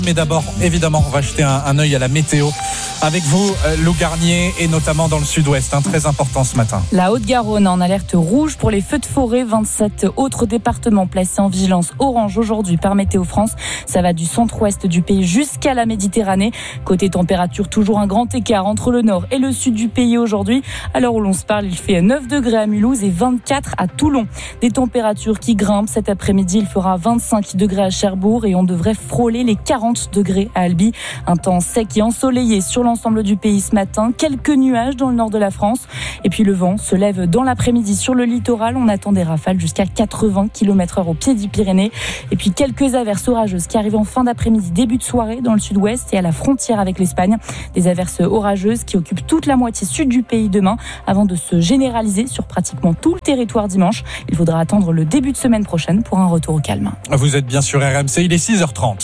Mais d'abord, évidemment, on va jeter un œil à la météo avec vous, Lou Garnier, et notamment dans le sud-ouest, très important ce matin. La Haute-Garonne en alerte rouge pour les feux de forêt. 27 autres départements placés en vigilance orange aujourd'hui par Météo France. Ça va du centre-ouest du pays jusqu'à la Méditerranée. Côté température, toujours un grand écart entre le nord et le sud du pays aujourd'hui. À l'heure où l'on se parle, il fait 9 degrés à Mulhouse et 24 à Toulon. Des températures qui grimpent. Cet après-midi, il fera 25 degrés à Cherbourg et on devrait frôler les 40 degrés à Albi. Un temps sec et ensoleillé sur l'ensemble du pays ce matin. Quelques nuages dans le nord de la France. Et puis le vent se lève dans l'après-midi sur le littoral. On attend des rafales jusqu'à 80 km/h au pied des Pyrénées. Et puis quelques averses orageuses qui arrivent en fin d'après-midi, début de soirée dans le sud-ouest et à la frontière avec l'Espagne. Des averses orageuses qui occupent toute la moitié sud du pays demain avant de se généraliser sur pratiquement tout le territoire dimanche. Il faudra attendre le début de semaine prochaine pour un retour au calme. Vous êtes bien sur RMC, il est 6h30.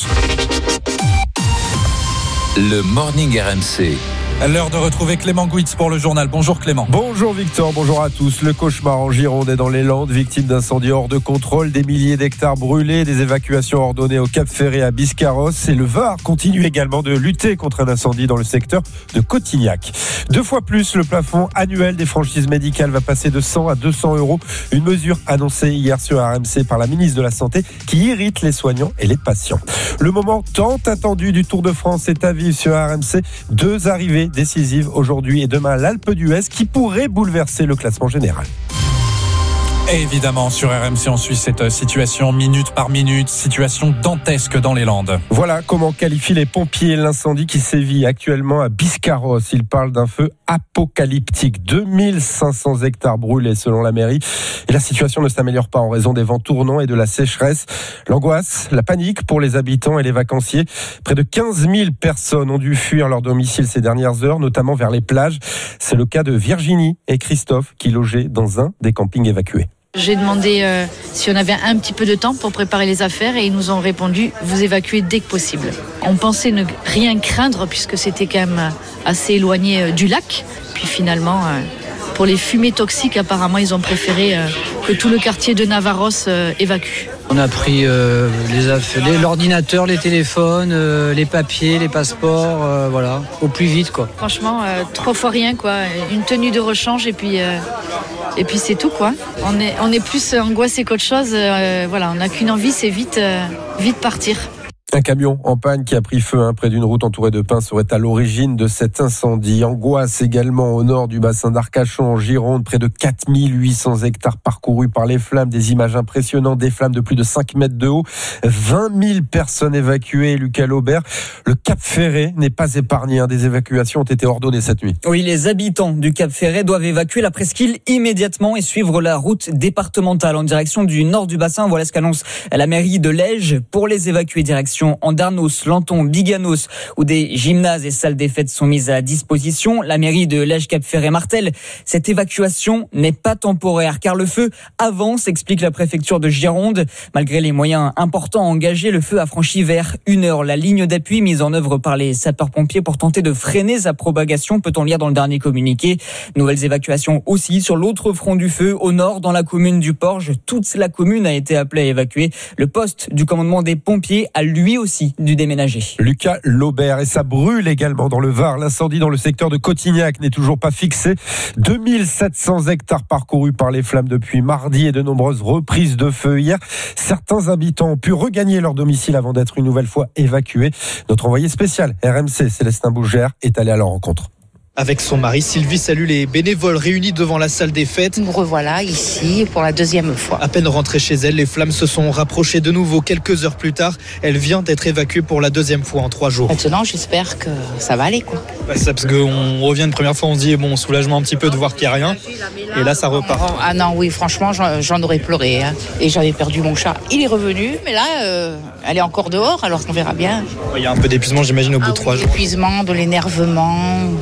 Le Morning RMC. L'heure de retrouver Clément Gouitz pour le journal. Bonjour Clément. Bonjour Victor, bonjour à tous. Le cauchemar en Gironde et dans les Landes, victime d'incendies hors de contrôle, des milliers d'hectares brûlés, des évacuations ordonnées au Cap Ferret à Biscarrosse. Et le Var continue également de lutter contre un incendie dans le secteur de Cotignac. 2 fois plus, le plafond annuel des franchises médicales va passer de 100 à 200 €. Une mesure annoncée hier sur RMC par la ministre de la Santé qui irrite les soignants et les patients. Le moment tant attendu du Tour de France est à vivre sur RMC. 2 arrivées décisive aujourd'hui et demain l'Alpe d'Huez qui pourrait bouleverser le classement général. Et évidemment, sur RMC, on suit cette situation minute par minute, situation dantesque dans les Landes. Voilà comment qualifient les pompiers l'incendie qui sévit actuellement à Biscarrosse. Ils parlent d'un feu apocalyptique. 2500 hectares brûlés selon la mairie. Et la situation ne s'améliore pas en raison des vents tournants et de la sécheresse. L'angoisse, la panique pour les habitants et les vacanciers. Près de 15 000 personnes ont dû fuir leur domicile ces dernières heures, notamment vers les plages. C'est le cas de Virginie et Christophe qui logeaient dans un des campings évacués. J'ai demandé si on avait un petit peu de temps pour préparer les affaires et ils nous ont répondu « vous évacuez dès que possible ». On pensait ne rien craindre puisque c'était quand même assez éloigné du lac. Puis finalement, pour les fumées toxiques, apparemment, ils ont préféré que tout le quartier de Navarros évacue. On a pris les affaires, l'ordinateur, les téléphones, les papiers, les passeports, voilà, au plus vite quoi. Franchement, 3 fois rien quoi, une tenue de rechange et puis c'est tout quoi. On est plus angoissé qu'autre chose. Voilà, on n'a qu'une envie, c'est vite partir. Un camion en panne qui a pris feu près d'une route entourée de pins serait à l'origine de cet incendie. Angoisse également au nord du bassin d'Arcachon en Gironde, près de 4800 hectares parcourus par les flammes. Des images impressionnantes, des flammes de plus de 5 mètres de haut. 20 000 personnes évacuées. Lucas Laubert, le Cap Ferret n'est pas épargné. Des évacuations ont été ordonnées cette nuit. Oui, les habitants du Cap Ferret doivent évacuer la presqu'île immédiatement et suivre la route départementale en direction du nord du bassin. Voilà ce qu'annonce la mairie de Lège pour les évacuer direction Andernos, Lanton, Biganos, où des gymnases et salles des fêtes sont mises à disposition. La mairie de Lège-Cap-Ferret-Martel, cette évacuation n'est pas temporaire car le feu avance, explique la préfecture de Gironde. Malgré les moyens importants engagés, le feu a franchi vers 1 heure la ligne d'appui mise en œuvre par les sapeurs-pompiers pour tenter de freiner sa propagation, peut-on lire dans le dernier communiqué. Nouvelles évacuations aussi sur l'autre front du feu, au nord, dans la commune du Porge. Toute la commune a été appelée à évacuer. Le poste du commandement des pompiers a lui aussi dû déménager. Lucas Laubert, et ça brûle également dans le Var. L'incendie dans le secteur de Cotignac n'est toujours pas fixé. 2700 hectares parcourus par les flammes depuis mardi et de nombreuses reprises de feu hier. Certains habitants ont pu regagner leur domicile avant d'être une nouvelle fois évacués. Notre envoyé spécial RMC, Célestin Bougère, est allé à leur rencontre. Avec son mari, Sylvie salue les bénévoles réunis devant la salle des fêtes. Nous revoilà ici pour la 2e fois. À peine rentrée chez elle, les flammes se sont rapprochées de nouveau quelques heures plus tard. Elle vient d'être évacuée pour la 2e fois en 3 jours. Maintenant, j'espère que ça va aller quoi. C'est parce qu'on revient une première fois, on se dit bon, soulagement un petit peu de voir qu'il n'y a rien. Et là, ça repart. Ah non, oui, franchement, j'en aurais pleuré. Et j'avais perdu mon chat. Il est revenu, mais là, elle est encore dehors, alors on verra bien. Il y a un peu d'épuisement, j'imagine, au bout de 3 jours. L'épuisement, de l'énervement.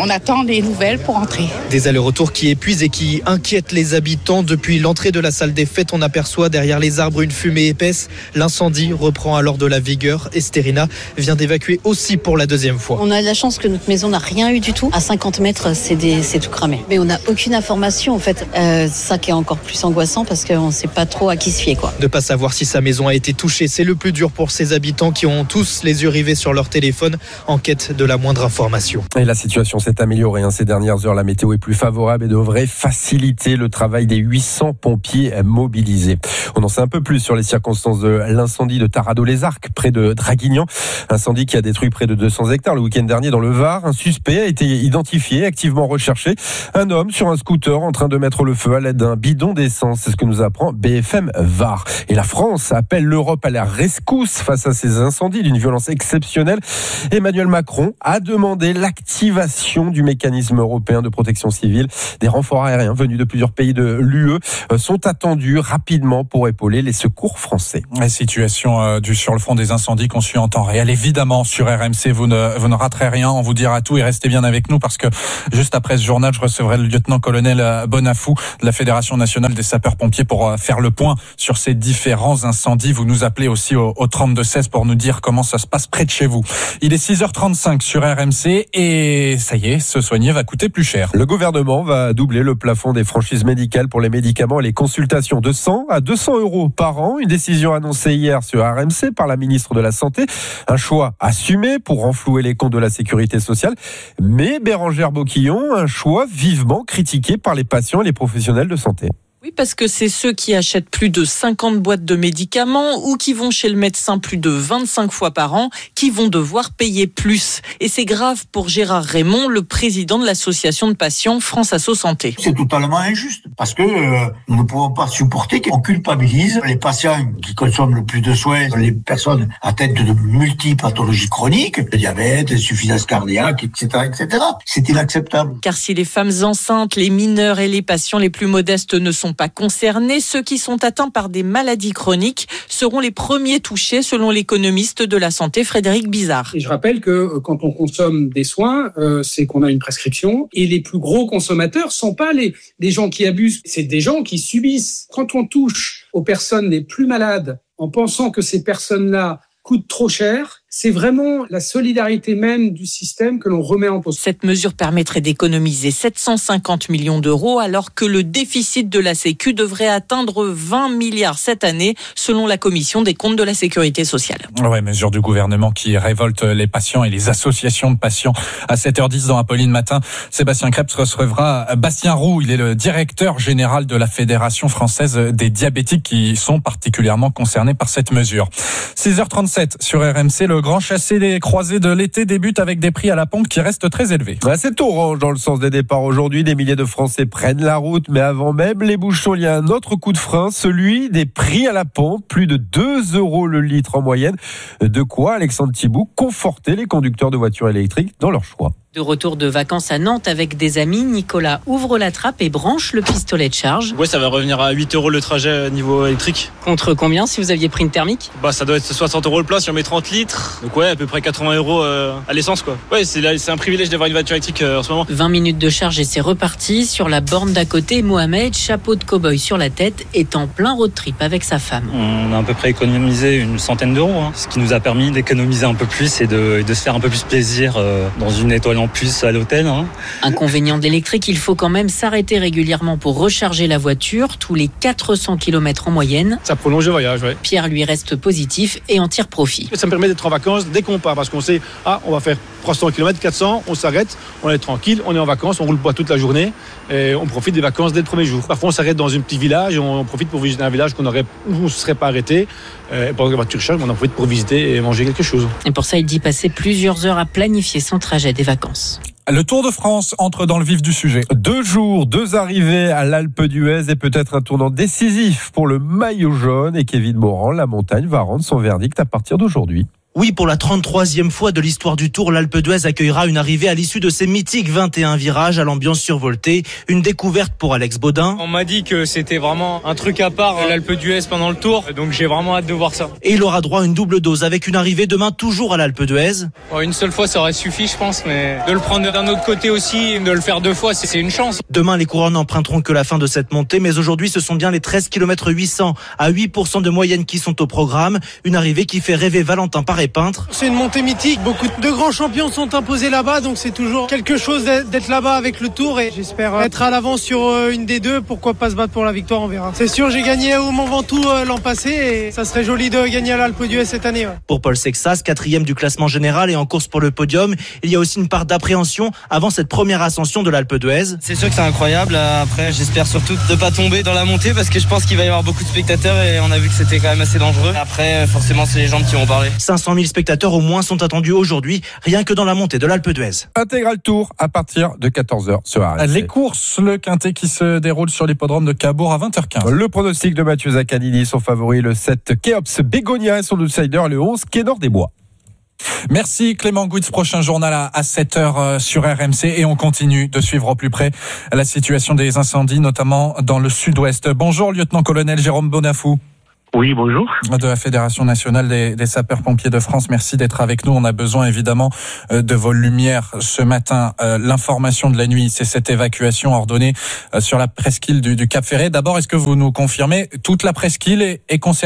on attend les nouvelles pour entrer. Des allers-retours qui épuisent et qui inquiètent les habitants. Depuis l'entrée de la salle des fêtes, on aperçoit derrière les arbres une fumée épaisse. L'incendie reprend alors de la vigueur. Estérina vient d'évacuer aussi pour la deuxième fois. On a de la chance que notre maison n'a rien eu du tout. À 50 mètres, c'est tout cramé. Mais on n'a aucune information en fait. C'est ça qui est encore plus angoissant parce qu'on ne sait pas trop à qui se fier, quoi. Ne pas savoir si sa maison a été touchée, c'est le plus dur pour ces habitants qui ont tous les yeux rivés sur leur téléphone en quête de la moindre information. Et la situation s'est améliorée ces dernières heures. La météo est plus favorable et devrait faciliter le travail des 800 pompiers mobilisés. On en sait un peu plus sur les circonstances de l'incendie de Tarado-les-Arcs, près de Draguignan. Incendie qui a détruit près de 200 hectares le week-end dernier dans le Var. Un suspect a été identifié, activement recherché. Un homme sur un scooter en train de mettre le feu à l'aide d'un bidon d'essence. C'est ce que nous apprend BFM Var. Et la France appelle l'Europe à la rescousse face à ces incendies d'une violence exceptionnelle. Emmanuel Macron a demandé l'activation du mécanisme européen de protection civile. Des renforts aériens venus de plusieurs pays de l'UE sont attendus rapidement pour épauler les secours français. La situation sur le front des incendies qu'on suit en temps réel, évidemment sur RMC, vous ne raterez rien, on vous dira tout et restez bien avec nous parce que juste après ce journal, je recevrai le lieutenant-colonel Bonafou de la Fédération nationale des sapeurs-pompiers pour faire le point sur ces différents incendies. Vous nous appelez aussi au 32-16 pour nous dire comment ça se passe près de chez vous. Il est 6h35 sur RMC et ça y est, se soigner va coûter plus cher. Le gouvernement va doubler le plafond des franchises médicales pour les médicaments et les consultations de 100 à 200 euros par an. Une décision annoncée hier sur RMC par la ministre de la Santé. Un choix assumé pour renflouer les comptes de la sécurité sociale. Mais Bérangère Boquillon, un choix vivement critiqué par les patients et les professionnels de santé. Oui, parce que c'est ceux qui achètent plus de 50 boîtes de médicaments ou qui vont chez le médecin plus de 25 fois par an qui vont devoir payer plus. Et c'est grave pour Gérard Raymond, le président de l'association de patients France Asso Santé. C'est totalement injuste parce que nous ne pouvons pas supporter qu'on culpabilise les patients qui consomment le plus de soins, les personnes atteintes de multiples pathologies chroniques, le diabète, l'insuffisance cardiaque, etc., etc. C'est inacceptable. Car si les femmes enceintes, les mineurs et les patients les plus modestes ne sont pas concernés, ceux qui sont atteints par des maladies chroniques seront les premiers touchés selon l'économiste de la santé Frédéric Bizarre. Et je rappelle que quand on consomme des soins, c'est qu'on a une prescription et les plus gros consommateurs sont pas des gens qui abusent, c'est des gens qui subissent. Quand on touche aux personnes les plus malades en pensant que ces personnes-là coûtent trop cher, c'est vraiment la solidarité même du système que l'on remet en cause. Cette mesure permettrait d'économiser 750 millions d'euros alors que le déficit de la Sécu devrait atteindre 20 milliards cette année selon la commission des comptes de la sécurité sociale. Ouais, mesure du gouvernement qui révolte les patients et les associations de patients. À 7h10 dans Apolline Matin, Sébastien Krebs recevra Bastien Roux. Il est le directeur général de la Fédération française des diabétiques qui sont particulièrement concernés par cette mesure. 6h37 sur RMC, le grand chassé des croisés de l'été débute avec des prix à la pompe qui restent très élevés. C'est orange dans le sens des départs aujourd'hui. Des milliers de Français prennent la route, mais avant même les bouchons, il y a un autre coup de frein, celui des prix à la pompe. Plus de 2 € le litre en moyenne. De quoi, Alexandre Thibault, conforter les conducteurs de voitures électriques dans leur choix. De retour de vacances à Nantes avec des amis, Nicolas ouvre la trappe et branche le pistolet de charge. Ouais, ça va revenir à 8 € le trajet niveau électrique. Contre combien si vous aviez pris une thermique ? Ça doit être 60 € le plein si on met 30 litres. Donc ouais, à peu près 80 € à l'essence quoi. Ouais, c'est un privilège d'avoir une voiture électrique en ce moment. 20 minutes de charge et c'est reparti. Sur la borne d'à côté, Mohamed, chapeau de cow-boy sur la tête, est en plein road trip avec sa femme. On a à peu près économisé une centaine d'euros, ce qui nous a permis d'économiser un peu plus et de se faire un peu plus plaisir dans une étoile en plus à l'hôtel. Inconvénient de l'électrique, il faut quand même s'arrêter régulièrement pour recharger la voiture, tous les 400 km en moyenne. Ça prolonge le voyage, ouais. Pierre lui reste positif et en tire profit. Ça me permet d'être en vacances dès qu'on part, parce qu'on sait, on va faire 300 km, 400, on s'arrête, on est tranquille, on est en vacances, on roule pas toute la journée et on profite des vacances dès le premier jour. Parfois on s'arrête dans un petit village, on profite pour visiter un village où on ne serait pas arrêté. Pendant que la voiture charge, on en profite pour visiter et manger quelque chose. Et pour ça, il dit passer plusieurs heures à planifier son trajet des vacances. Le Tour de France entre dans le vif du sujet. 2 jours, 2 arrivées à l'Alpe d'Huez et peut-être un tournant décisif pour le maillot jaune. Et Kevin Morand, la montagne va rendre son verdict à partir d'aujourd'hui. Oui, pour la 33e fois de l'histoire du Tour, l'Alpe d'Huez accueillera une arrivée à l'issue de ces mythiques 21 virages à l'ambiance survoltée. Une découverte pour Alex Baudin. On m'a dit que c'était vraiment un truc à part, l'Alpe d'Huez pendant le Tour, donc j'ai vraiment hâte de voir ça. Et il aura droit à une double dose avec une arrivée demain toujours à l'Alpe d'Huez. Une seule fois ça aurait suffi je pense, mais de le prendre d'un autre côté aussi, de le faire 2 fois, c'est une chance. Demain, les coureurs n'emprunteront que la fin de cette montée, mais aujourd'hui ce sont bien les 13 km 800 à 8% de moyenne qui sont au programme. Une arrivée qui fait rêver Valentin Paré-Peintre. C'est une montée mythique, beaucoup de grands champions sont imposés là-bas, donc c'est toujours quelque chose d'être là-bas avec le Tour et j'espère être à l'avant sur une des deux, pourquoi pas se battre pour la victoire, on verra. C'est sûr, j'ai gagné au Mont Ventoux l'an passé et ça serait joli de gagner à l'Alpe d'Huez cette année. Ouais. Pour Paul Sexas, 4e du classement général et en course pour le podium, il y a aussi une part d'appréhension avant cette première ascension de l'Alpe d'Huez. C'est sûr que c'est incroyable, après j'espère surtout de ne pas tomber dans la montée parce que je pense qu'il va y avoir beaucoup de spectateurs et on a vu que c'était quand même assez dangereux. Après, forcément, c'est les jambes qui vont parler. 500 000 spectateurs au moins sont attendus aujourd'hui, rien que dans la montée de l'Alpe d'Huez. Intégral Tour à partir de 14h sur RMC. Les courses, le quintet qui se déroule sur l'hippodrome de Cabourg à 20h15. Le pronostic de Mathieu Zaccanini, son favori, le 7 Kéops Bégonia et son outsider, le 11 Quai des Bois. Merci Clément Gouitz, prochain journal à 7h sur RMC et on continue de suivre au plus près la situation des incendies, notamment dans le sud-ouest. Bonjour lieutenant-colonel Jérôme Bonafou. Oui, bonjour. De la Fédération nationale des sapeurs-pompiers de France, merci d'être avec nous. On a besoin évidemment de vos lumières ce matin. L'information de la nuit, c'est cette évacuation ordonnée sur la presqu'île du Cap-Ferret. D'abord, est-ce que vous nous confirmez, toute la presqu'île est concernée ?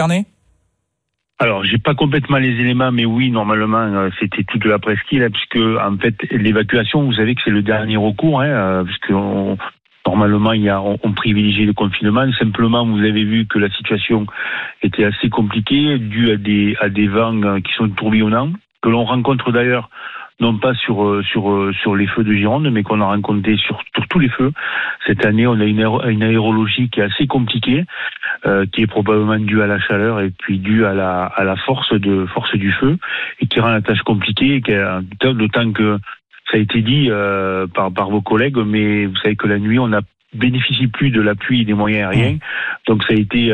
Alors, j'ai pas complètement les éléments, mais oui, normalement, c'était toute la presqu'île, puisque en fait, l'évacuation, vous savez que c'est le dernier recours, puisque normalement, on privilégie le confinement. Simplement, vous avez vu que la situation était assez compliquée, due à des vents qui sont tourbillonnants, que l'on rencontre d'ailleurs non pas sur les feux de Gironde, mais qu'on a rencontré sur tous les feux. Cette année, on a une aérologie qui est assez compliquée, qui est probablement due à la chaleur et puis due à la force du feu, et qui rend la tâche compliquée, d'autant que ça a été dit par vos collègues, mais vous savez que la nuit, on a bénéficie plus de l'appui des moyens aériens. Donc ça a été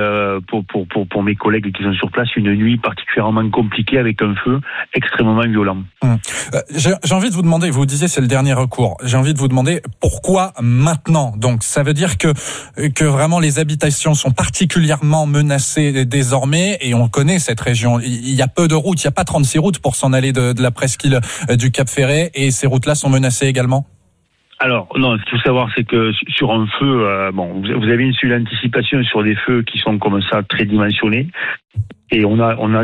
pour mes collègues qui sont sur place une nuit particulièrement compliquée avec un feu extrêmement violent. J'ai envie de vous demander, vous disiez c'est le dernier recours. J'ai envie de vous demander pourquoi maintenant. Donc ça veut dire que vraiment les habitations sont particulièrement menacées désormais et on connaît cette région. Il y a peu de routes, il n'y a pas 36 routes pour s'en aller de la presqu'île du Cap-Ferret et ces routes-là sont menacées également. Alors non, ce qu'il faut savoir, c'est que sur un feu, vous avez une anticipation sur des feux qui sont comme ça très dimensionnés, et on a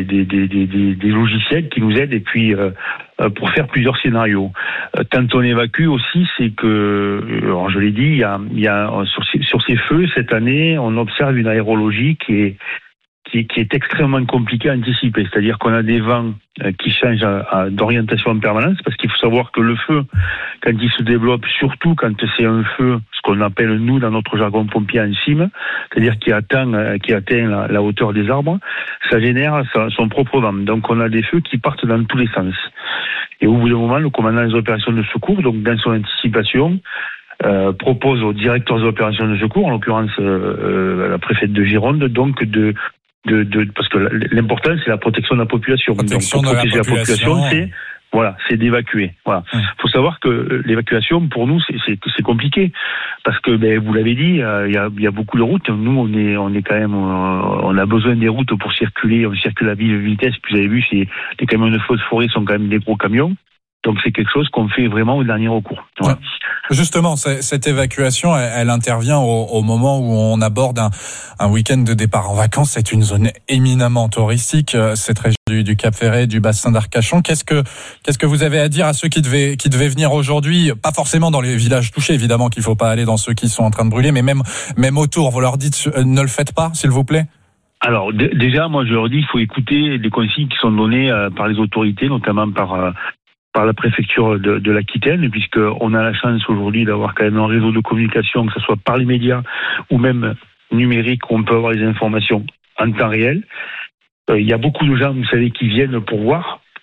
des logiciels qui nous aident et puis pour faire plusieurs scénarios. Quand on évacue aussi, c'est que, alors je l'ai dit, il y a sur ces feux cette année, on observe une aérologie qui est extrêmement compliqué à anticiper. C'est-à-dire qu'on a des vents qui changent d'orientation en permanence, parce qu'il faut savoir que le feu, quand il se développe, surtout quand c'est un feu, ce qu'on appelle nous dans notre jargon pompier en cime, c'est-à-dire qui atteint la hauteur des arbres, ça génère son propre vent. Donc on a des feux qui partent dans tous les sens. Et au bout d'un moment, le commandant des opérations de secours, donc dans son anticipation, propose au directeur des opérations de secours, en l'occurrence la préfète de Gironde, donc parce que l'important c'est la protection de la population. Donc pour protéger la population, c'est d'évacuer. Voilà. Faut savoir que l'évacuation pour nous c'est compliqué parce que vous l'avez dit, il y a beaucoup de routes. Nous on est quand même on a besoin des routes pour circuler. On circule à vive vitesse. Puis vous avez vu, les camions de feu de forêt sont quand même des gros camions. Donc c'est quelque chose qu'on fait vraiment au dernier recours. Voilà. Justement, cette évacuation, elle intervient au moment où on aborde un week-end de départ en vacances. C'est une zone éminemment touristique, cette région du Cap-Ferret, du bassin d'Arcachon. Qu'est-ce que vous avez à dire à ceux qui devaient venir aujourd'hui, pas forcément dans les villages touchés, évidemment qu'il faut pas aller dans ceux qui sont en train de brûler, mais même autour, vous leur dites ne le faites pas, s'il vous plaît? Alors déjà, moi je leur dis il faut écouter les consignes qui sont données par les autorités, notamment par la préfecture de l'Aquitaine, puisqu'on a la chance aujourd'hui d'avoir quand même un réseau de communication, que ce soit par les médias ou même numérique, où on peut avoir les informations en temps réel. Il y a beaucoup de gens, vous savez, qui viennent pour voir.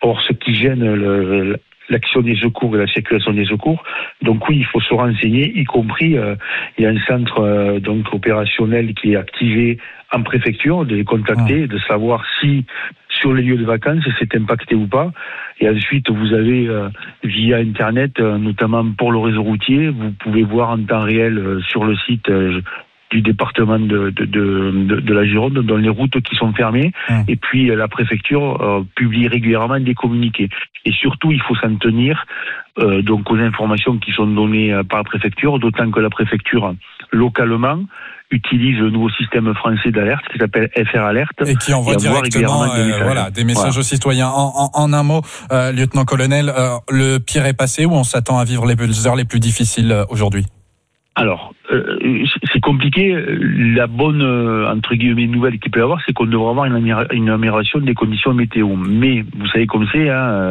Or, ce qui gêne l'action des secours et la circulation des secours. Donc oui, il faut se renseigner, y compris il y a un centre donc opérationnel qui est activé en préfecture, de les contacter, de savoir si sur les lieux de vacances c'est impacté ou pas. Et ensuite, vous avez via Internet, notamment pour le réseau routier, vous pouvez voir en temps réel sur le site du département de la Gironde, dans les routes qui sont fermées, et puis la préfecture publie régulièrement des communiqués. Et surtout, il faut s'en tenir donc aux informations qui sont données par la préfecture, d'autant que la préfecture, localement, utilise le nouveau système français d'alerte qui s'appelle FR Alert. Et qui envoie directement des messages aux citoyens. En un mot, lieutenant-colonel, le pire est passé ou on s'attend à vivre les heures les plus difficiles aujourd'hui ? Alors, c'est compliqué. La bonne, entre guillemets, nouvelle qu'il peut y avoir, c'est qu'on devrait avoir une amélioration des conditions météo. Mais, vous savez comme c'est,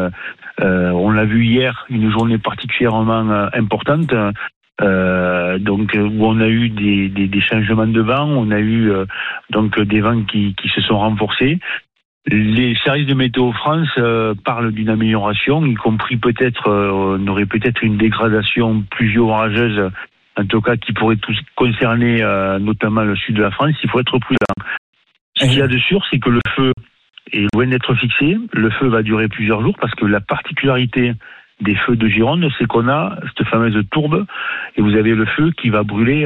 on l'a vu hier, une journée particulièrement importante, donc où on a eu des changements de vent, on a eu donc des vents qui se sont renforcés. Les services de Météo France parlent d'une amélioration, y compris peut-être, on aurait peut-être une dégradation pluvio-orageuse, en tout cas qui pourrait tous concerner notamment le sud de la France. Il faut être prudent. Ce qu'il y a de sûr, c'est que le feu est loin d'être fixé. Le feu va durer plusieurs jours parce que la particularité des feux de Gironde, c'est qu'on a cette fameuse tourbe et vous avez le feu qui va brûler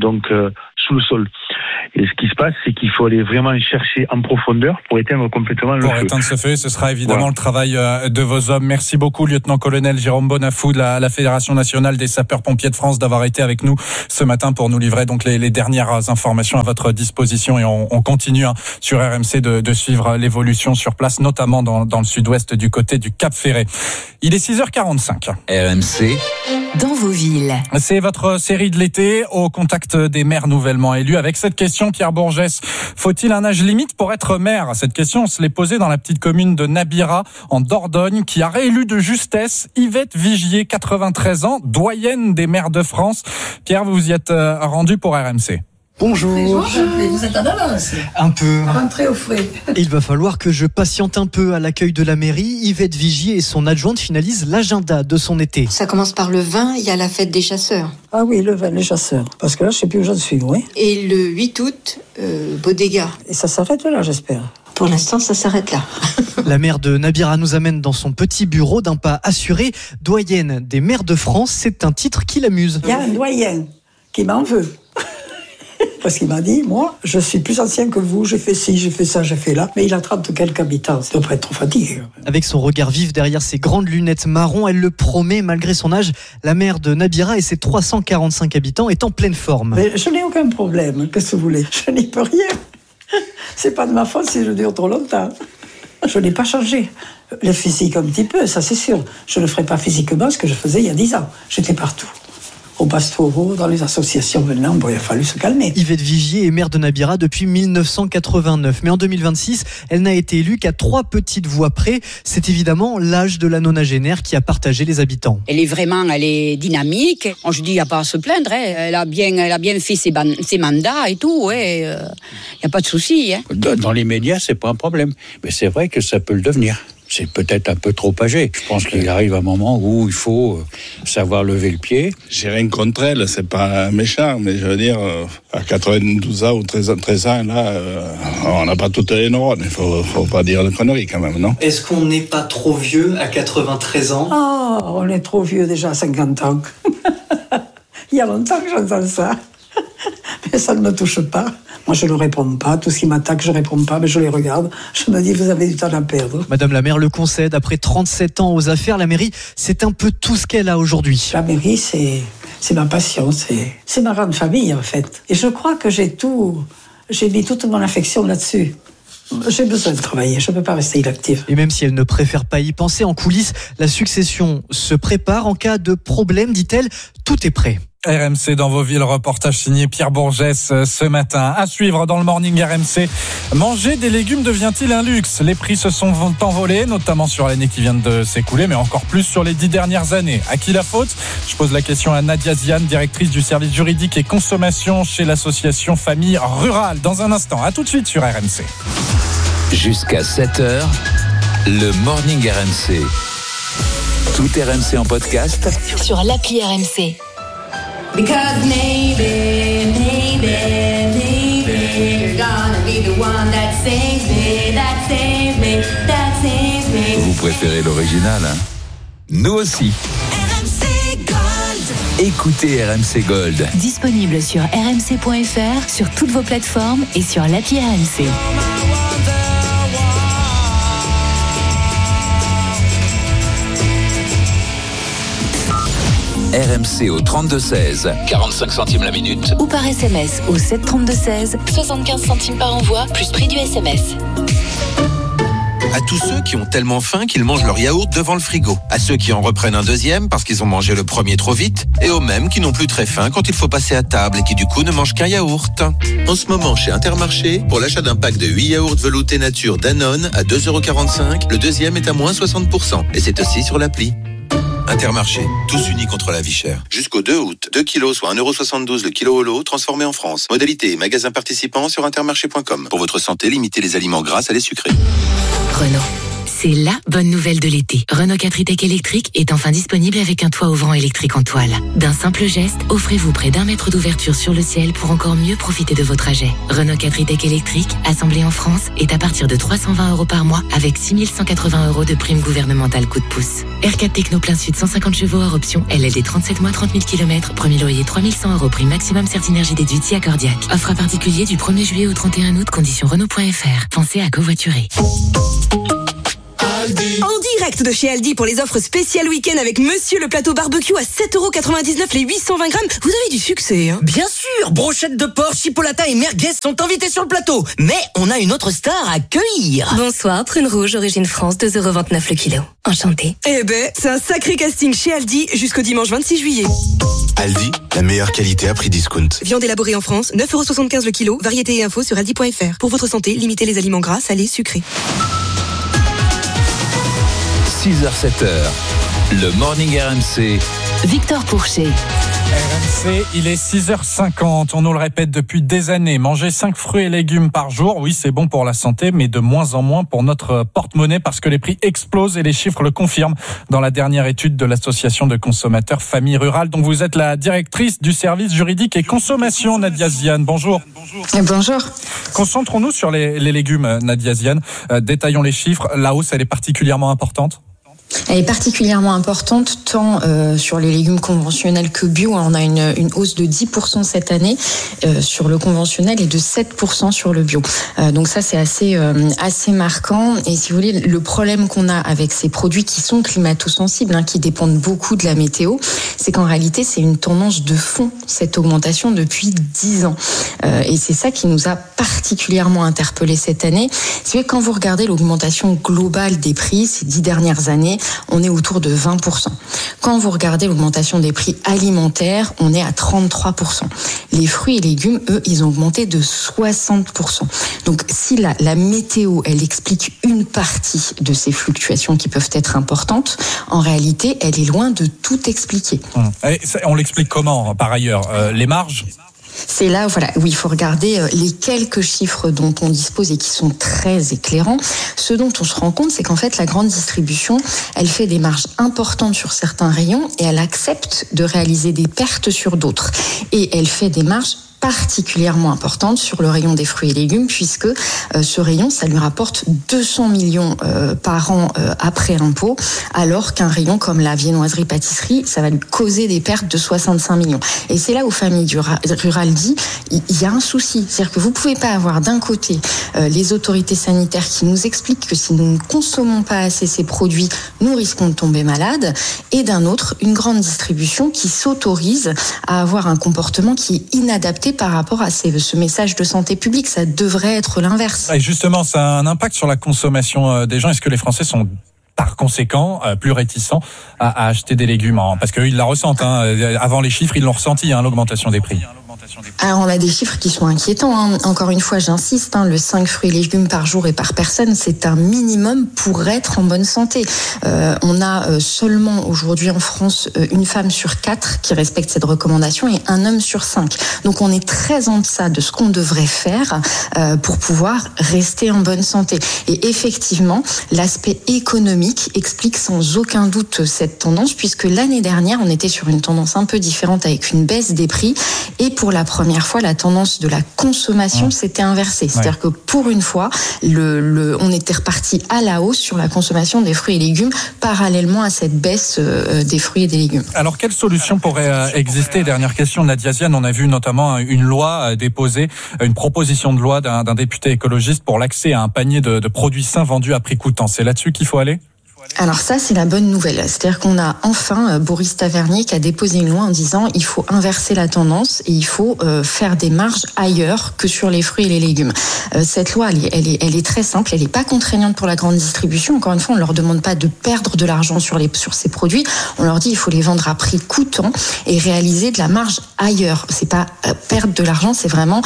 sous le sol. Et ce qui se passe, c'est qu'il faut aller vraiment chercher en profondeur pour éteindre complètement le feu. Pour éteindre ce feu, ce sera évidemment le travail de vos hommes. Merci beaucoup, lieutenant-colonel Jérôme Bonafou de la Fédération nationale des sapeurs-pompiers de France, d'avoir été avec nous ce matin pour nous livrer donc les dernières informations à votre disposition. Et on continue sur RMC de suivre l'évolution sur place, notamment dans le sud-ouest du côté du Cap Ferret. Il est 6h45. RMC. Dans vos villes. C'est votre série de l'été au contact des maires nouvellement élus. Avec cette question, Pierre Bourgès, faut-il un âge limite pour être maire ? Cette question, on se l'est posée dans la petite commune de Nabira, en Dordogne, qui a réélu de justesse Yvette Vigier, 93 ans, doyenne des maires de France. Pierre, vous vous y êtes rendu pour RMC. Bonjour. Vous êtes en avance. Un peu. Rentrez au frais. Il va falloir que je patiente un peu à l'accueil de la mairie. Yvette Vigier et son adjointe finalisent l'agenda de son été. Ça commence par le 20, il y a la fête des chasseurs. Ah oui, le 20, les chasseurs. Parce que là, je sais plus où j'en suis, oui. Et le 8 août, Bodega. Et ça s'arrête là, j'espère. Pour l'instant, ça s'arrête là. La maire de Nabira nous amène dans son petit bureau d'un pas assuré. Doyenne des maires de France, c'est un titre qui l'amuse. Il y a un doyen qui m'en veut. Parce qu'il m'a dit, moi, je suis plus ancien que vous, j'ai fait ci, j'ai fait ça, j'ai fait là. Mais il a 30 quelques habitants, ça doit pas être trop fatigué. Avec son regard vif derrière ses grandes lunettes marron, elle le promet, malgré son âge, la maire de Nabira et ses 345 habitants est en pleine forme. Mais je n'ai aucun problème, qu'est-ce que vous voulez ? Je n'y peux rien. C'est pas de ma faute si je dure trop longtemps. Je n'ai pas changé. Le physique un petit peu, ça c'est sûr. Je ne ferai pas physiquement ce que je faisais il y a 10 ans. J'étais partout. Au Pastoureau, dans les associations maintenant, il a fallu se calmer. Yvette Vigier est maire de Nabira depuis 1989. Mais en 2026, elle n'a été élue qu'à 3 petites voix près. C'est évidemment l'âge de la nonagénaire qui a partagé les habitants. Elle est dynamique. Je dis, il n'y a pas à se plaindre. Hein. Elle a bien fait ses mandats et tout. Il n'y a pas de souci. Hein. Dans les médias, c'est pas un problème. Mais c'est vrai que ça peut le devenir. C'est peut-être un peu trop âgé. Je pense qu'il arrive un moment où il faut savoir lever le pied. J'ai rien contre elle, c'est pas méchant, mais je veux dire, à 92 ans ou 13 ans, là, on n'a pas toutes les neurones. Il faut pas dire de conneries quand même, non ? Est-ce qu'on n'est pas trop vieux à 93 ans ? Oh, on est trop vieux déjà à 50 ans. Il y a longtemps que j'entends ça. Mais ça ne me touche pas. Moi, je ne réponds pas. Tout ce qui m'attaque, je ne réponds pas, mais je les regarde. Je me dis, vous avez du temps à perdre. Madame la maire le concède. Après 37 ans aux affaires, la mairie, c'est un peu tout ce qu'elle a aujourd'hui. La mairie, c'est ma passion. C'est ma grande famille, en fait. Et je crois que j'ai mis toute mon affection là-dessus. J'ai besoin de travailler, je ne peux pas rester inactive. Et même si elle ne préfère pas y penser, en coulisses, la succession se prépare. En cas de problème, dit-elle, tout est prêt. RMC dans vos villes, reportage signé Pierre Bourgès ce matin. À suivre dans le Morning RMC. Manger des légumes devient-il un luxe ? Les prix se sont envolés, notamment sur l'année qui vient de s'écouler, mais encore plus sur les 10 dernières années. À qui la faute ? Je pose la question à Nadia Ziane, directrice du service juridique et consommation chez l'association Famille Rurale. Dans un instant, à tout de suite sur RMC. Jusqu'à 7h, Le Morning RMC. Tout RMC en podcast sur l'appli RMC. Because maybe you're gonna be the one that saves me, that saves me, that saves me. Vous préférez l'original, hein? Nous aussi. RMC Gold. Écoutez RMC Gold. Disponible sur rmc.fr, sur toutes vos plateformes et sur l'appli RMC. RMC au 32-16, 45 centimes la minute. Ou par SMS au 732-16, 75 centimes par envoi, plus prix du SMS. À tous ceux qui ont tellement faim qu'ils mangent leur yaourt devant le frigo. À ceux qui en reprennent un deuxième parce qu'ils ont mangé le premier trop vite. Et aux mêmes qui n'ont plus très faim quand il faut passer à table et qui du coup ne mangent qu'un yaourt. En ce moment chez Intermarché, pour l'achat d'un pack de 8 yaourts veloutés nature Danone à 2,45 €, le deuxième est à moins 60%. Et c'est aussi sur l'appli. Intermarché, tous unis contre la vie chère. Jusqu'au 2 août, 2 kilos soit 1,72 € le kilo au lot, transformé en France. Modalité et magasin participant sur intermarché.com. Pour votre santé, limitez les aliments gras à les sucrés. Renault. C'est la bonne nouvelle de l'été. Renault 4 e-Tech électrique est enfin disponible avec un toit ouvrant électrique en toile. D'un simple geste, offrez-vous près d'1 mètre d'ouverture sur le ciel pour encore mieux profiter de vos trajets. Renault 4 e-Tech électrique, assemblé en France, est à partir de 320 € par mois avec 6 180 € de prime gouvernementale coup de pouce. R4 Techno plein sud 150 chevaux hors option, LLD 37 mois 30 000 km, premier loyer 3 100 € prime maximum Certinergie déduite si accordiaque. Offre à particulier du 1er juillet au 31 août, conditions Renault.fr. Pensez à covoiturer. En direct de chez Aldi pour les offres spéciales week-end avec Monsieur le plateau barbecue à 7,99 € les 820 grammes. Vous avez du succès, hein? Bien sûr, brochettes de porc, chipolata et merguez sont invités sur le plateau. Mais on a une autre star à accueillir. Bonsoir, prune rouge, origine France, 2,29 € le kilo. Enchanté. Eh ben, c'est un sacré casting chez Aldi jusqu'au dimanche 26 juillet. Aldi, la meilleure qualité à prix discount. Viande élaborée en France, 9,75 € le kilo. Variété et infos sur aldi.fr. Pour votre santé, limitez les aliments gras, salés, sucrés. 6h-7h, le Morning RMC. Victor Pourchet. RMC, il est 6h50. On nous le répète depuis des années. Manger 5 fruits et légumes par jour, oui, c'est bon pour la santé, mais de moins en moins pour notre porte-monnaie parce que les prix explosent et les chiffres le confirment dans la dernière étude de l'association de consommateurs Famille Rurale, dont vous êtes la directrice du service juridique et consommation, Nadia Ziane. Bonjour. Bonjour. Concentrons-nous sur les légumes, Nadia Ziane. Détaillons les chiffres. La hausse, elle est particulièrement importante? Elle est particulièrement importante tant sur les légumes conventionnels que bio. On a une hausse de 10% cette année sur le conventionnel et de 7% sur le bio. Donc ça, c'est assez marquant. Et si vous voulez, le problème qu'on a avec ces produits qui sont climato-sensibles, qui dépendent beaucoup de la météo, c'est qu'en réalité, c'est une tendance de fond, cette augmentation depuis 10 ans. Et c'est ça qui nous a particulièrement interpellés cette année. Si vous voulez, quand vous regardez l'augmentation globale des prix ces 10 dernières années, on est autour de 20%. Quand vous regardez l'augmentation des prix alimentaires, on est à 33%. Les fruits et légumes, eux, ils ont augmenté de 60%. Donc, si la météo, elle explique une partie de ces fluctuations qui peuvent être importantes, en réalité, elle est loin de tout expliquer. Et on l'explique comment, par ailleurs? Les marges? C'est là où il faut regarder les quelques chiffres dont on dispose et qui sont très éclairants. Ce dont on se rend compte, c'est qu'en fait, la grande distribution, elle fait des marges importantes sur certains rayons et elle accepte de réaliser des pertes sur d'autres. Et elle fait des marges particulièrement importante sur le rayon des fruits et légumes puisque ce rayon, ça lui rapporte 200 millions par an après impôt, alors qu'un rayon comme la viennoiserie-pâtisserie, ça va lui causer des pertes de 65 millions. Et c'est là où Famille Rurale dit, il y a un souci. C'est-à-dire que vous pouvez pas avoir d'un côté les autorités sanitaires qui nous expliquent que si nous ne consommons pas assez ces produits, nous risquons de tomber malades, et d'un autre, une grande distribution qui s'autorise à avoir un comportement qui est inadapté par rapport à ce message de santé publique. Ça devrait être l'inverse. Et justement, ça a un impact sur la consommation des gens. Est-ce que les Français sont par conséquent plus réticents à acheter des légumes parce qu'eux, ils la ressentent. Avant les chiffres, ils l'ont ressenti, l'augmentation des prix. Alors on a des chiffres qui sont inquiétants. Encore une fois, j'insiste, le 5 fruits et légumes par jour et par personne, c'est un minimum pour être en bonne santé. On a seulement aujourd'hui en France une femme sur 4 qui respecte cette recommandation et un homme sur 5. Donc on est très en deçà de ce qu'on devrait faire pour pouvoir rester en bonne santé. Et effectivement, l'aspect économique explique sans aucun doute cette tendance, puisque l'année dernière, on était sur une tendance un peu différente avec une baisse des prix. Et pour la première fois, la tendance de la consommation s'était inversée. C'est-à-dire que pour une fois, on était reparti à la hausse sur la consommation des fruits et légumes, parallèlement à cette baisse des fruits et des légumes. Alors, quelle solution pourrait exister? Dernière question, Nadia Ziane. On a vu notamment une loi déposée, une proposition de loi d'un député écologiste pour l'accès à un panier de produits sains vendus à prix coûtant. C'est là-dessus qu'il faut aller? Alors ça, c'est la bonne nouvelle. C'est-à-dire qu'on a enfin Boris Tavernier qui a déposé une loi en disant il faut inverser la tendance et il faut faire des marges ailleurs que sur les fruits et les légumes. Cette loi, elle est très simple, elle n'est pas contraignante pour la grande distribution. Encore une fois, on ne leur demande pas de perdre de l'argent sur ces produits. On leur dit il faut les vendre à prix coûtant et réaliser de la marge ailleurs. C'est pas perdre de l'argent, c'est vraiment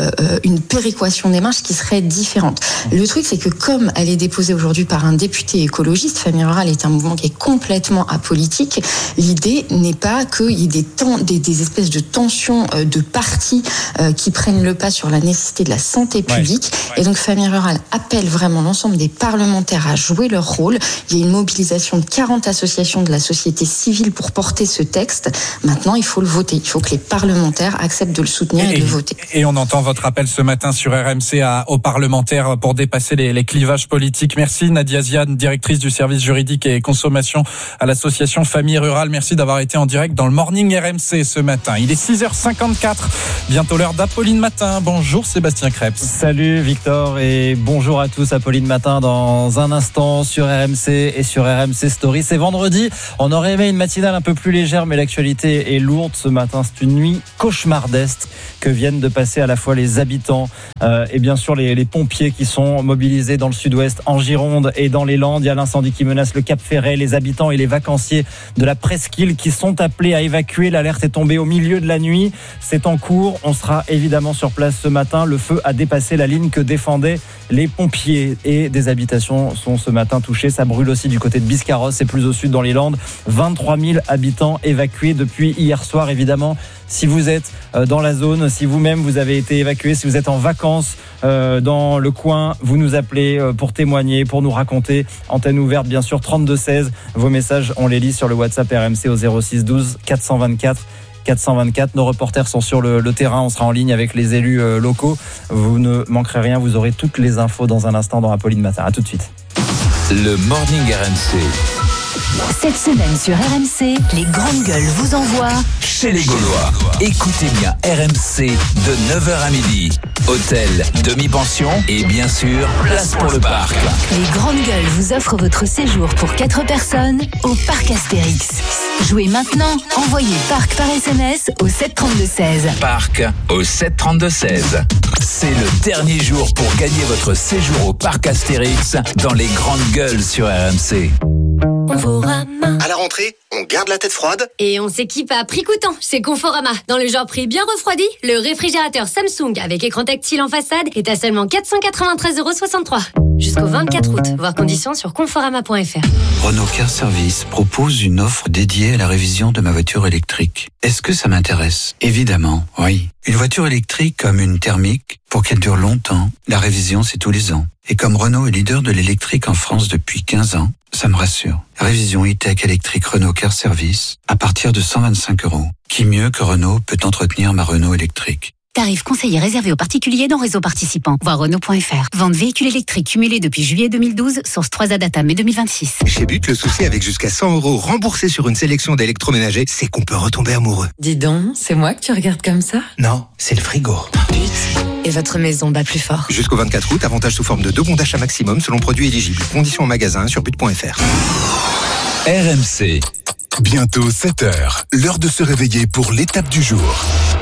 une péréquation des marges qui serait différente. Le truc, c'est que comme elle est déposée aujourd'hui par un député écologiste, Famille Rurale est un mouvement qui est complètement apolitique. L'idée n'est pas qu'il y ait des espèces de tensions de partis qui prennent le pas sur la nécessité de la santé publique. Et donc Famille Rurale appelle vraiment l'ensemble des parlementaires à jouer leur rôle. Il y a une mobilisation de 40 associations de la société civile pour porter ce texte. Maintenant, il faut le voter. Il faut que les parlementaires acceptent de le soutenir et de le voter. Et on entend votre appel ce matin sur RMC aux parlementaires pour dépasser les clivages politiques. Merci Nadia Ziane, directrice du service juridique et consommation à l'association Famille Rurale. Merci d'avoir été en direct dans le Morning RMC ce matin. Il est 6h54, bientôt l'heure d'Apolline Matin. Bonjour Sébastien Krebs. Salut Victor et bonjour à tous. Apolline Matin dans un instant sur RMC et sur RMC Story. C'est vendredi, on aurait aimé une matinale un peu plus légère, mais l'actualité est lourde ce matin. C'est une nuit cauchemardesque que viennent de passer à la fois les habitants et bien sûr les pompiers qui sont mobilisés dans le sud-ouest, en Gironde et dans les Landes. Il y a l'incendie qui menace le Cap Ferret, les habitants et les vacanciers de la presqu'île qui sont appelés à évacuer. L'alerte est tombée au milieu de la nuit. C'est en cours. On sera évidemment sur place ce matin. Le feu a dépassé la ligne que défendaient les pompiers et des habitations sont ce matin touchées. Ça brûle aussi du côté de Biscarrosse et plus au sud dans les Landes. 23 000 habitants évacués depuis hier soir. Évidemment, si vous êtes dans la zone, si vous-même vous avez été évacué, si vous êtes en vacances dans le coin, vous nous appelez pour témoigner, pour nous raconter. Antenne ouverte bien sûr 3216. Vos messages, on les lit sur le WhatsApp RMC au 06 12 424 424. Nos reporters sont sur le terrain. On sera en ligne avec les élus locaux. Vous ne manquerez rien. Vous aurez toutes les infos dans un instant dans Apolline Matin. À tout de suite. Le Morning RMC. Cette semaine sur RMC, les grandes gueules vous envoient chez les Gaulois. Écoutez bien RMC de 9h à midi. Hôtel, demi-pension et bien sûr, place pour le parc. Les grandes gueules vous offrent votre séjour pour 4 personnes au parc Astérix. Jouez maintenant, envoyez parc par SMS au 732-16. Parc au 732-16. C'est le dernier jour pour gagner votre séjour au parc Astérix dans les grandes gueules sur RMC. À la rentrée, on garde la tête froide et on s'équipe à prix coûtant chez Conforama. Dans le genre prix bien refroidi, le réfrigérateur Samsung avec écran tactile en façade est à seulement 493,63 €. Jusqu'au 24 août. Voir conditions sur conforama.fr. Renault Car Service propose une offre dédiée à la révision de ma voiture électrique. Est-ce que ça m'intéresse? Évidemment, oui. Une voiture électrique comme une thermique, pour qu'elle dure longtemps, la révision c'est tous les ans. Et comme Renault est leader de l'électrique en France depuis 15 ans, ça me rassure. Révision e-tech électrique Renault Car Service à partir de 125 €. Qui mieux que Renault peut entretenir ma Renault électrique? Tarif conseillé réservé aux particuliers dans réseau participant. Voir Renault.fr. Vente véhicules électriques cumulés depuis juillet 2012, source 3A Data mai 2026. Chez But, le souci avec jusqu'à 100 € remboursés sur une sélection d'électroménagers, c'est qu'on peut retomber amoureux. Dis donc, c'est moi que tu regardes comme ça? Non, c'est le frigo. But. Et votre maison bat plus fort. Jusqu'au 24 août, avantage sous forme de 2 bons d'achat maximum selon produit éligible. Conditions en magasin sur but.fr. RMC. Bientôt 7h, l'heure de se réveiller pour l'étape du jour.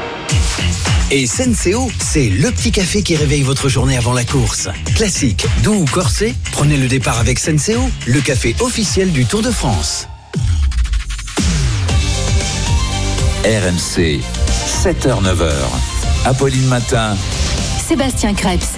Et Senseo, c'est le petit café qui réveille votre journée avant la course. Classique, doux ou corsé, prenez le départ avec Senseo, le café officiel du Tour de France. RMC, 7h-9h. Apolline Matin. Sébastien Krebs.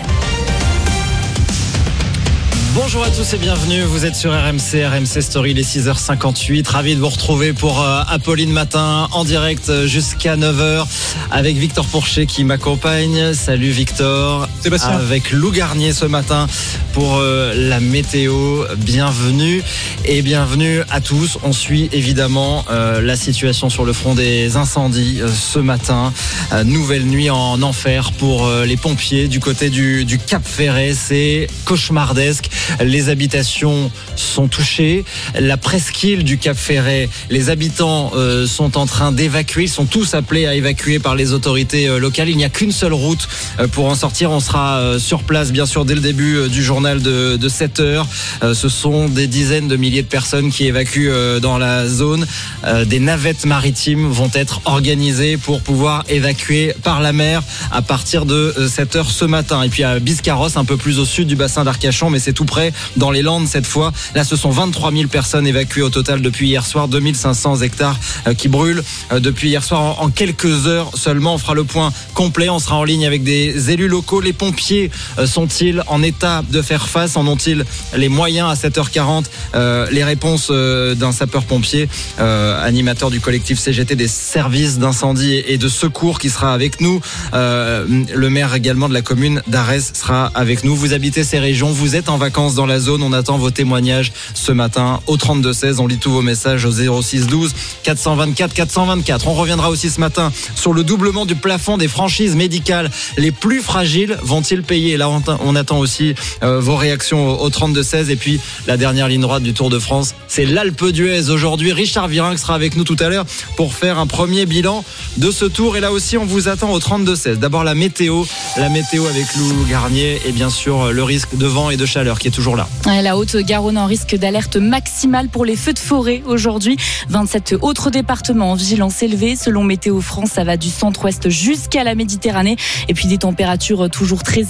Bonjour à tous et bienvenue, vous êtes sur RMC Story, les 6h58, ravi de vous retrouver pour Apolline Matin en direct jusqu'à 9h avec Victor Pourchet qui m'accompagne. Salut Victor. Sébastien. Avec Lou Garnier ce matin pour la météo. Bienvenue et bienvenue à tous. On suit évidemment la situation sur le front des incendies ce matin. Nouvelle nuit en enfer pour les pompiers du côté du Cap Ferret. C'est cauchemardesque. Les habitations sont touchées. La presqu'île du Cap Ferret, les habitants sont en train d'évacuer. Ils sont tous appelés à évacuer par les autorités locales. Il n'y a qu'une seule route pour en sortir. On sera sur place, bien sûr, dès le début du journal de 7h. Ce sont des dizaines de milliers de personnes qui évacuent dans la zone. Des navettes maritimes vont être organisées pour pouvoir évacuer par la mer à partir de 7h ce matin. Et puis à Biscarrosse, un peu plus au sud du bassin d'Arcachon, mais c'est tout près dans les Landes cette fois. Là, ce sont 23 000 personnes évacuées au total depuis hier soir, 2500 hectares qui brûlent depuis hier soir en quelques heures seulement. On fera le point complet, on sera en ligne avec des élus locaux. Les pompiers sont-ils en état de faire face? En ont-ils les moyens? À 7h40, les réponses d'un sapeur-pompier, animateur du collectif CGT des services d'incendie et de secours qui sera avec nous. Le maire également de la commune d'Arès sera avec nous. Vous habitez ces régions, vous êtes en vacances dans la zone, on attend vos témoignages ce matin au 32-16, on lit tous vos messages au 06-12 424 424. On reviendra aussi ce matin sur le doublement du plafond des franchises médicales. Les plus fragiles vont-ils payer? Là on attend aussi vos réactions au 32-16. Et puis la dernière ligne droite du Tour de France, c'est l'Alpe d'Huez aujourd'hui. Richard Virenque sera avec nous tout à l'heure pour faire un premier bilan de ce tour. Et là aussi on vous attend au 32-16. D'abord la météo avec Lou Garnier et bien sûr le risque de vent et de chaleur qui est toujours là. La Haute-Garonne en risque d'alerte maximale pour les feux de forêt aujourd'hui. 27 autres départements en vigilance élevée. Selon Météo France, ça va du centre-ouest jusqu'à la Méditerranée. Et puis des températures toujours très